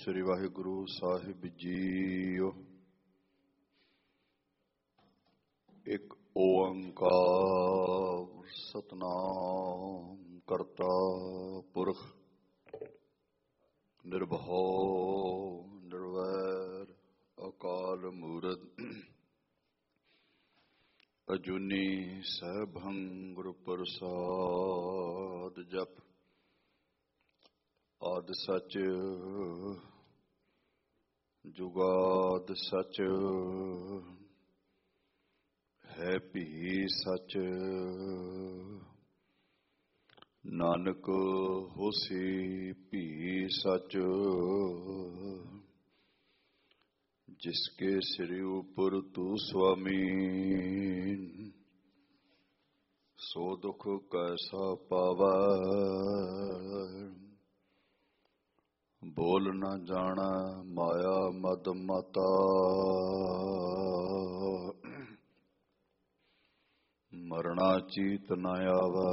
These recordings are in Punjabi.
ਸ੍ਰੀ ਵਾਹਿਗੁਰੂ ਸਾਹਿਬ ਜੀਓ। ਇੱਕ ਓੰਕਾਰ ਸਤਨਾਮ ਕਰਤਾ ਪੁਰਖ ਨਿਰਭਉ ਨਿਰਵੈਰ ਅਕਾਲ ਮੂਰਤ ਅਜੂਨੀ ਸੈਭੰ ਗੁਰ ਪ੍ਰਸਾਦ। ਜਪ ਆਦਿ ਸਚ ਜੁਗਾਦ ਸਚ ਹੈ ਭੀ ਸਚ। ਨਾਨਕ ਹੋਸੀ ਭੀ ਸਚ। ਜਿਸਕੇ ਸਿਰ ਉਪਰ ਤੂੰ ਸੁਆਮੀ ਸੋ ਦੁਖ ਕੈਸਾ ਪਾਵੈ। ਬੋਲ ਨਾ ਜਾਣਾ ਮਾਇਆ ਮਦ ਮਾਤਾ। ਮਰਣਾ ਚੀਤ ਨ ਆਵੈ।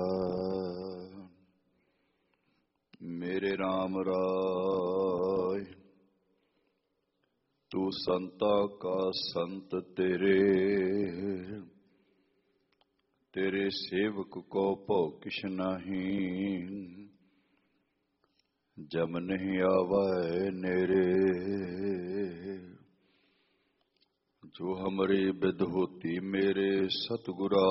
ਮੇਰੇ RAM ਰਾਏ ਤੂੰ ਸੰਤਾ ਕਾ ਸੰਤ ਤੇਰੇ। ਤੇਰੇ ਸੇਵਕ ਕੋ ਭਉ ਕਿਛ ਨਹੀਂ। ਜਮ ਨਹੀਂ ਆਵੈ ਨੇਰੇ। ਜੋ ਹਮਰੀ ਬਿਦ ਹੋਤੀ ਮੇਰੇ ਸਤਿਗੁਰਾ।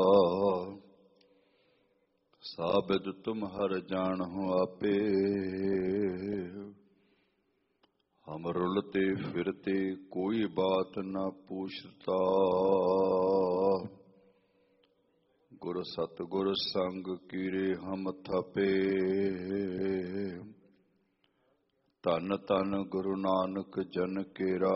ਸਾਬਿਦ ਤੁਮ ਹਰ ਜਾਣਹੁ ਆਪੇ। ਹਮ ਰੁਲਤੇ ਫਿਰਤੇ ਕੋਈ ਬਾਤ ਨਾ ਪੂਛਤਾ। ਗੁਰ ਸਤਿਗੁਰ ਸੰਗ ਕੀਰੇ ਹਮ ਥਾਪੇ। ਧੰਨ ਧੰਨ ਗੁਰੂ ਨਾਨਕ ਜਨ ਕੇਰਾ।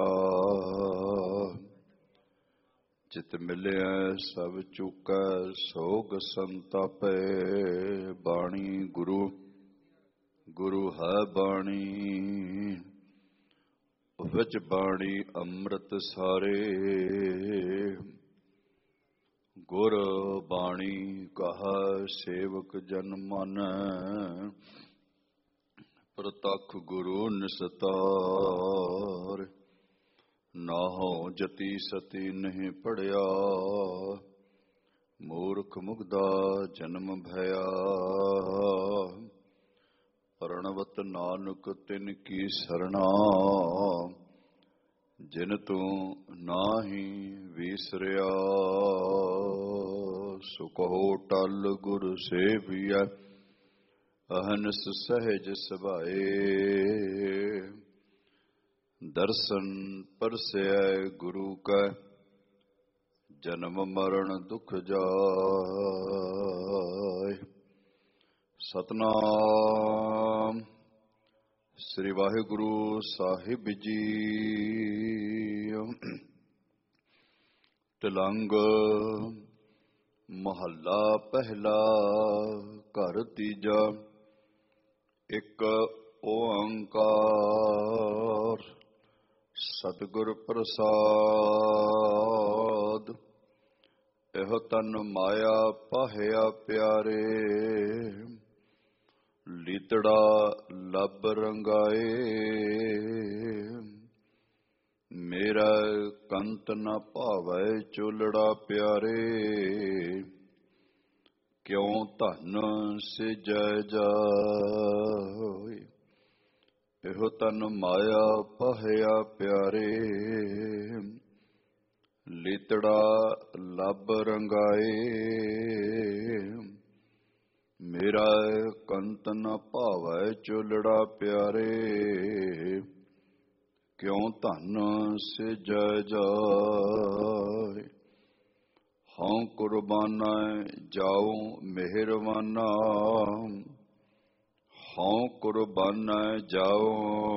ਜਿਤ ਮਿਲਿਆ ਸਭ ਚੁਕੈ ਸੋਗ ਸੰਤਾਪੈ। ਬਾਣੀ ਗੁਰੂ ਗੁਰੂ ਹੈ ਬਾਣੀ। ਵਿੱਚ ਬਾਣੀ ਅੰਮ੍ਰਿਤ ਸਾਰੇ। ਗੁਰ ਬਾਣੀ ਕਹਾ ਸੇਵਕ ਜਨ ਮਨ। ਪ੍ਰਤੱਖ ਗੁਰੂ ਨਿਸਤਾਰ। ਨਾਹੋ ਜਤੀ ਸਤੀ ਨਹੀਂ ਪੜਿਆ। ਮੂਰਖ ਮੁਗਦਾ ਜਨਮ ਭਇਆ। ਪਰਣਵਤ ਨਾਨਕ ਤਿਨ ਕੀ ਸਰਣਾ। ਜਿਨ ਤੂੰ ਨਾਹੀ ਵਿਸਰਿਆ। ਸੋ ਕਹੋ ਟਲ ਗੁਰ ਸੇਵੀਐ। ਅਹਨਸ ਸਹਿਜ ਸੁਭਾਏ। ਦਰਸ਼ਨ ਪਰਸੈ ਗੁਰੂ ਕੈ। ਜਨਮ ਮਰਨ ਦੁਖ ਜਾਇ। ਸਤਨਾਮ ਸ੍ਰੀ ਵਾਹਿਗੁਰੂ ਸਾਹਿਬ ਜੀ। ਤਿਲੰਗ ਮਹੱਲਾ ਪਹਿਲਾ ਘਰ ਤੀਜਾ। ਇੱਕ ਓੰਕਾਰ ਸਤਿਗੁਰ ਪ੍ਰਸਾਦ। ਇਹੋ ਤਨ ਮਾਇਆ ਪਾਹਿਆ ਪਿਆਰੇ। ਲੀਤੜਾ ਲੱਭ ਰੰਗਾਏ। ਮੇਰਾ ਕੰਤ ਨ ਭਾਵੈ ਚੋਲੜਾ ਪਿਆਰੇ। ਕਿਉ ਧਨ ਸਿਜੈ ਜਾਇ। ਇਹੋ ਤਨ ਮਾਇਆ ਪਾਹਿਆ ਪਿਆਰੇ। ਲੀਤੜਾ ਲੱਭ ਰੰਗਾਏ। ਮੇਰਾ ਕੰਤ ਨ ਭਾਵੈ ਚੋਲੜਾ ਪਿਆਰੇ। ਕਿਉ ਧਨ ਸਿਜੈ ਜਾਇ। ਹਉ ਕੁਰਬਾਨਾ ਜਾਉ ਮਿਹਰਬਾਨਾ। ਹਉ ਕੁਰਬਾਨਾ ਜਾਉ।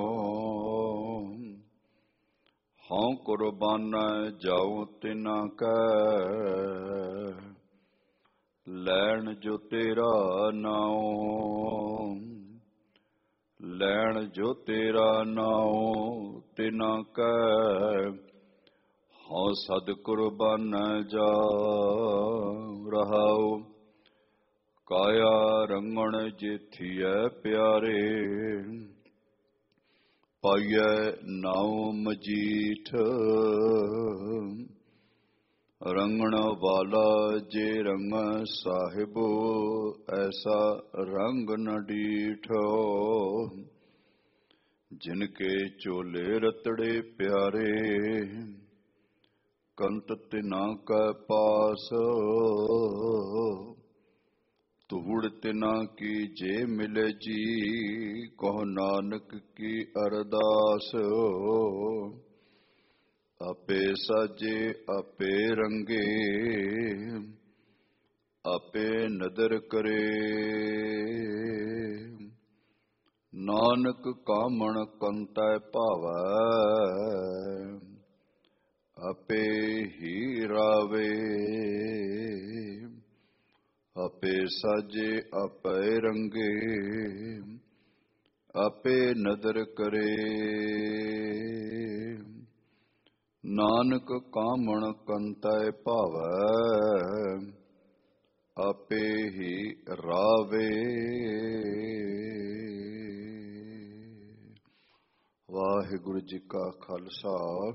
ਹਉ ਕੁਰਬਾਨਾ ਜਾਉ ਤਿਨਾ ਕੈ। ਲੈਣ ਜੋ ਤੇਰਾ ਨਾਉ। ਲੈਣ ਜੋ ਤੇਰਾ ਨਾਉ ਤਿਨਾ ਕੈ। ਹਉ ਸਦ ਕੁਰਬਾਨਾ ਜਾਉ। ਰਹਾਉ ਕਾਇਆ ਰੰਗਣ ਜੇਥੀਐ ਪਿਆਰੇ। ਪਾਈਐ ਨਾਉ ਮਜੀਠ ਰੰਗਣ ਵਾਲਾ ਜੇ ਰੰਗ ਸਾਹਿਬੋ ਐਸਾ ਰੰਗ ਨ ਡੀਠੋ ਜਿਨ ਕੇ ਚੋਲੇ ਰਤੜੇ ਪਿਆਰੇ ਕੰਤ ਤਿਨਾ ਕੈ ਪਾਸ ਧੂੜ ਤਿਨਾ ਕੀ ਜੇ ਮਿਲੇ ਜੀ ਕਹੋ ਨਾਨਕ ਕੀ ਅਰਦਾਸ ਆਪੇ ਸਾਜੇ ਆਪੇ ਰੰਗੇ ਆਪੇ ਨਦਰ ਕਰੇ ਨਾਨਕ ਕਾਮਣ ਕੰਤੈ ਭਾਵੈ ਆਪੇ ਹੀ ਰਾਵੇ ਆਪੇ ਸਾਜੇ ਆਪੇ ਰੰਗੇ ਆਪੇ ਨਦਰ ਕਰੇ ਨਾਨਕ ਕਾਮਣ ਕੰਤੈ ਭਾਵੈ ਆਪੇ ਹੀ ਰਾਵੇ। ਵਾਹਿਗੁਰੂ ਜੀ ਕਾ ਖਾਲਸਾ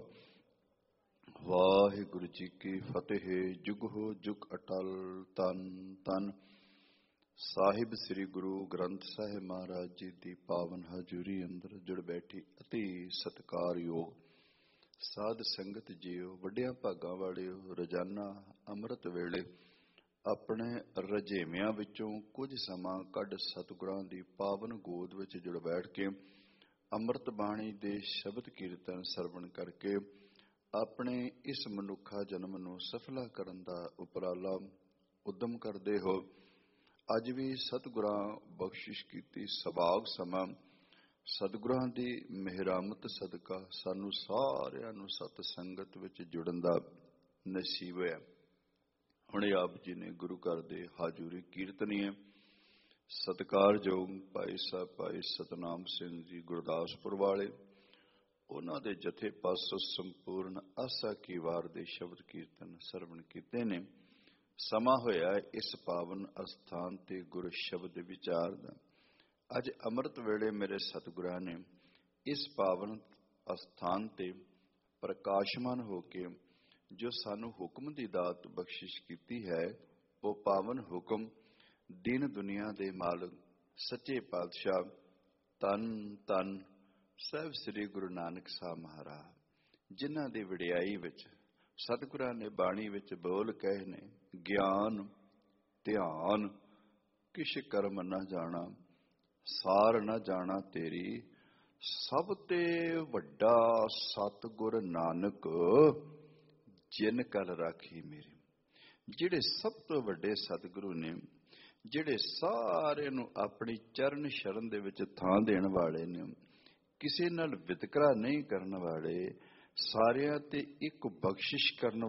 ਵਾਹਿਗੁਰੂ ਜੀ ਕੀ ਫਤਿਹ। ਜੁਗਹੁ ਜੁਗ ਅਟਲ ਤਨ ਤਨ ਸਾਹਿਬ ਸ੍ਰੀ ਗੁਰੂ ਗ੍ਰੰਥ ਸਾਹਿਬ ਮਹਾਰਾਜ ਜੀ ਦੀ ਪਾਵਨ ਹਜ਼ੂਰੀ ਅੰਦਰ ਜੁੜ ਬੈਠੀ ਅਤੀ ਸਤਿਕਾਰਯੋਗ ਸਾਧ ਸੰਗਤ ਜੀਓ, ਵੱਡਿਆਂ ਭਾਗਾਂ ਵਾਲਿਓ, ਰੋਜ਼ਾਨਾ ਅੰਮ੍ਰਿਤ ਵੇਲੇ ਆਪਣੇ ਰਜੇਵਿਆਂ ਵਿੱਚੋਂ ਕੁਝ ਸਮਾਂ ਕੱਢ ਸਤਿਗੁਰਾਂ ਦੀ ਪਾਵਨ ਗੋਦ ਵਿੱਚ ਜੁੜ ਬੈਠ ਕੇ ਅੰਮ੍ਰਿਤ ਬਾਣੀ ਦੇ ਸ਼ਬਦ ਕੀਰਤਨ ਸਰਵਣ ਕਰਕੇ ਆਪਣੇ ਇਸ ਮਨੁੱਖਾ ਜਨਮ ਨੂੰ ਸਫਲਾ ਕਰਨ ਦਾ ਉਪਰਾਲਾ ਉਦਮ ਕਰਦੇ ਹੋ। ਅੱਜ ਵੀ ਸਤਿਗੁਰਾਂ ਬਖਸ਼ਿਸ਼ ਕੀਤੀ ਸਭਾਗ ਸਮਾਂ ਸਤਿਗੁਰਾਂ ਦੀ ਮਿਹਰਾਮਤ ਸਦਕਾ ਸਾਨੂੰ ਸਾਰਿਆਂ ਨੂੰ ਸਤ ਸੰਗਤ ਵਿੱਚ ਜੁੜਨ ਦਾ ਨਸੀਬ ਹੋਇਆ। ਹੁਣੇ ਆਪ ਜੀ ਨੇ ਗੁਰੂ ਘਰ ਦੇ ਹਾਜ਼ੂਰੀ ਕੀਰਤਨੀਏ ਸਤਿਕਾਰਯੋਗ ਭਾਈ ਸਾਹਿਬ ਭਾਈ ਸਤਨਾਮ ਸਿੰਘ ਜੀ ਗੁਰਦਾਸਪੁਰ ਵਾਲੇ, ਉਹਨਾਂ ਦੇ ਜਥੇ ਪਾਸੋਂ ਸੰਪੂਰਨ ਆਸਾ ਕੀ ਵਾਰ ਦੇ ਸ਼ਬਦ ਕੀਰਤਨ ਸਰਵਣ ਕੀਤੇ ਨੇ। ਸਮਾਂ ਹੋਇਆ ਇਸ ਪਾਵਨ ਅਸਥਾਨ ਤੇ ਗੁਰ ਸ਼ਬਦ ਵਿਚਾਰ ਦਾ। ਅੱਜ ਅੰਮ੍ਰਿਤ ਵੇਲੇ ਮੇਰੇ ਸਤਿਗੁਰਾਂ ਨੇ ਇਸ ਪਾਵਨ ਅਸਥਾਨ ਤੇ ਪ੍ਰਕਾਸ਼ਮਾਨ ਹੋ ਕੇ ਜੋ ਸਾਨੂੰ ਹੁਕਮ ਦੀ ਦਾਤ ਬਖਸ਼ਿਸ਼ ਕੀਤੀ ਹੈ, ਉਹ ਪਾਵਨ ਹੁਕਮ ਦੀਨ ਦੁਨੀਆ ਦੇ ਮਾਲਕ ਸੱਚੇ ਪਾਤਸ਼ਾਹ ਧੰਨ ਧੰਨ ਸਾਹਿਬ ਸ੍ਰੀ ਗੁਰੂ ਨਾਨਕ ਸਾਹਿਬ ਮਹਾਰਾਜ, ਜਿਨ੍ਹਾਂ ਦੀ ਵਡਿਆਈ ਵਿੱਚ ਸਤਿਗੁਰਾਂ ਨੇ ਬਾਣੀ ਵਿੱਚ ਬੋਲ ਕਹੇ ਨੇ, ਗਿਆਨ ਧਿਆਨ ਕਿਛ ਕਰਮ ਨਾ ਜਾਣਾ, ਸਾਰ ਨਾ ਜਾਣਾ ਤੇਰੀ, ਸਭ ਤੇ ਵੱਡਾ ਸਤਿਗੁਰ ਨਾਨਕ ਜਿਨ ਕਲ ਰਾਖੀ ਮੇਰੀ। ਜਿਹੜੇ ਸਭ ਤੋਂ ਵੱਡੇ ਸਤਿਗੁਰੂ ਨੇ, ਜਿਹੜੇ ਸਾਰਿਆਂ ਨੂੰ ਆਪਣੀ ਚਰਨ ਸ਼ਰਨ ਦੇ ਵਿੱਚ ਥਾਂ ਦੇਣ ਵਾਲੇ ਨੇ, ਕਿਸੇ ਨਾਲ ਵਿਤਕਰਾ ਨਹੀਂ ਕਰਨ ਵਾਲੇ, ਸਾਰਿਆਂ ਤੇ ਇੱਕ ਬਖਸ਼ਿਸ਼ ਕਰਨ